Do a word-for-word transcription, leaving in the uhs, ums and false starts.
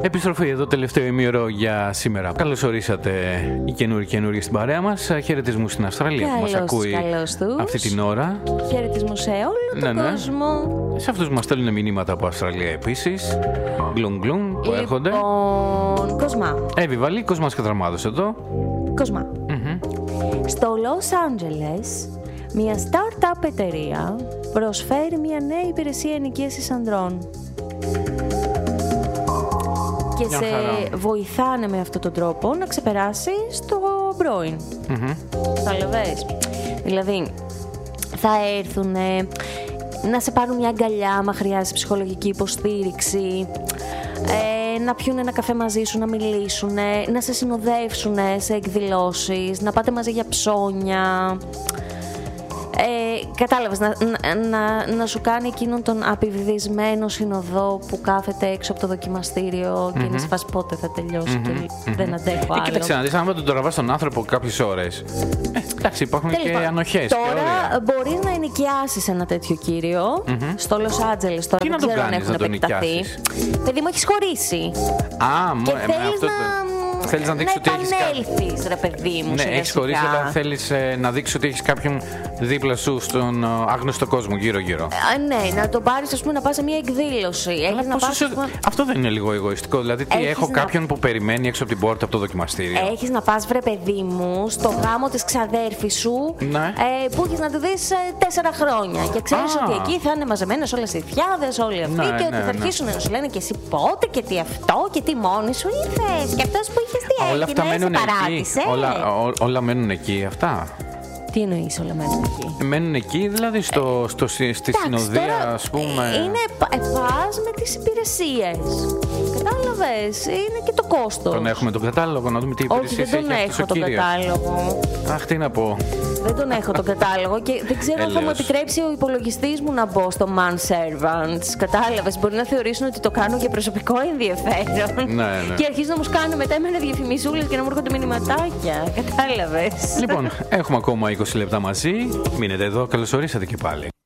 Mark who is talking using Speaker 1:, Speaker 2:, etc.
Speaker 1: Επιστροφή εδώ, τελευταίο ημίωρο για σήμερα. Καλώς ορίσατε οι καινούριοι καινούριοι στην παρέα μας. Χαιρετισμούς στην Αυστραλία που μας ακούει αυτή την ώρα.
Speaker 2: Χαιρετισμούς σε όλο τον
Speaker 1: ναι, ναι.
Speaker 2: κόσμο.
Speaker 1: Σε αυτούς που μας στέλνουν μηνύματα από Αυστραλία επίσης. Γκλουμ γκλουμ που έρχονται.
Speaker 2: Λοιπόν, Κοσμά.
Speaker 1: Εύη Βαλή, Κοσμάς και Δραμάδος εδώ.
Speaker 2: Κοσμά.
Speaker 1: Mm-hmm.
Speaker 2: Στο Los Angeles, μια startup εταιρεία προσφέρει μια νέα υπηρεσία ενοικίασης ανδρών. Και
Speaker 1: μια
Speaker 2: σε
Speaker 1: χαρά.
Speaker 2: βοηθάνε με αυτόν τον τρόπο να ξεπεράσεις το πρώην.
Speaker 1: Mm-hmm.
Speaker 2: Καταλαβες. Δηλαδή, θα έρθουν να σε πάρουν μια αγκαλιά άμα χρειάζεσαι ψυχολογική υποστήριξη, ε, να πιούν ένα καφέ μαζί σου, να μιλήσουν, να σε συνοδεύσουν σε εκδηλώσεις, να πάτε μαζί για ψώνια. Ε, κατάλαβες, να, να, να, να σου κάνει εκείνον τον απειβδισμένο συνοδό που κάθεται έξω από το δοκιμαστήριο mm-hmm. και να σε φας πότε θα τελειώσει mm-hmm. και mm-hmm. δεν αντέχω άλλο.
Speaker 1: Ε, κοίταξε να δεις, άμα τον τραβάς τον άνθρωπο κάποιες ώρες, ε, εντάξει, υπάρχουν Τέλει και ανοχές.
Speaker 2: Τώρα μπορείς να ενοικιάσεις ένα τέτοιο κύριο mm-hmm. στο Los Angeles. Τώρα
Speaker 1: τι
Speaker 2: δεν ξέρω αν έχουν επεκταθεί. Παιδί μου, έχεις χωρίσει.
Speaker 1: Α,
Speaker 2: και
Speaker 1: ε,
Speaker 2: θέλεις
Speaker 1: αυτό
Speaker 2: να...
Speaker 1: Θέλεις να δείξεις
Speaker 2: να
Speaker 1: ότι έχεις
Speaker 2: επανέλθεις, ρε παιδί μου.
Speaker 1: Ναι, έχεις χωρίσει, αλλά θέλεις ε, να δείξεις ότι έχεις κάποιον δίπλα σου στον ε, άγνωστο κόσμο, γύρω-γύρω.
Speaker 2: Ε, ναι, να τον πάρεις, ας πούμε, να πας σε μια εκδήλωση.
Speaker 1: Αλλά να πας, είσαι... Αυτό δεν είναι λίγο εγωιστικό? Δηλαδή, τι, έχω να... κάποιον που περιμένει έξω από την πόρτα από το δοκιμαστήριο.
Speaker 2: Έχεις να πας, βρε παιδί μου, στο γάμο της ξαδέρφης σου,
Speaker 1: ναι.
Speaker 2: ε, που έχεις να τη δεις ε, τέσσερα χρόνια. Και ξέρεις ότι εκεί θα είναι μαζεμένες όλες οι θιάδες, όλοι αυτοί,
Speaker 1: ναι,
Speaker 2: και
Speaker 1: ναι,
Speaker 2: ότι θα
Speaker 1: ναι.
Speaker 2: αρχίσουν να σου λένε και εσύ πότε και τι αυτό και τι μόνη σου ήρθες. Και αυτός που είχες τι
Speaker 1: όλα αυτά μένουν εκεί. Όλα, ό, όλα μένουν εκεί αυτά.
Speaker 2: Τι εννοείς όλα μένουν εκεί?
Speaker 1: Μένουν εκεί, δηλαδή στο, στο, στη συνοδεία, ας πούμε.
Speaker 2: Είναι πας με τις υπηρεσίες. Κατάλαβες, είναι και το κόστος.
Speaker 1: Τον έχουμε τον κατάλογο, να δούμε τι υπηρεσίες έχει αυτός ο κύριος.
Speaker 2: Όχι, δεν τον έχω τον κατάλογο.
Speaker 1: Αχ, τι να πω.
Speaker 2: Δεν τον έχω τον κατάλογο και δεν ξέρω αν θα μου επιτρέψει ο υπολογιστής μου να μπω στο Man Servants. Κατάλαβες, μπορεί να θεωρήσουν ότι το κάνω για προσωπικό ενδιαφέρον.
Speaker 1: Ναι, ναι.
Speaker 2: Και αρχίζουν να μου κάνουν μετά εμένα διαφημισούλες και να μου έρχονται μηνυματάκια. Κατάλαβες.
Speaker 1: Λοιπόν, έχουμε ακόμα είκοσι λεπτά μαζί. Μείνετε εδώ, καλώς ορίσατε και πάλι.